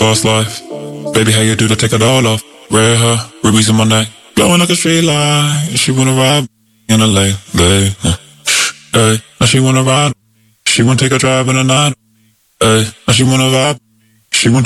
Fast life. Baby, how you do to take it all off? Red hair, rubies in my neck, blowing like a straight line. She wanna ride in a lay. Hey, now she wanna ride. She wanna take a drive in the night. Hey, now she wanna vibe. She wanna